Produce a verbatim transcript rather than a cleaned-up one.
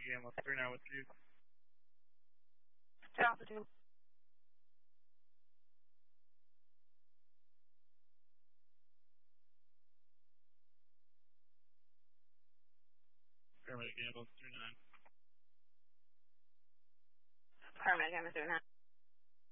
Gamma three nine with you. Alpha two. Paramedic Gamma three nine. Paramedic Gamma three nine.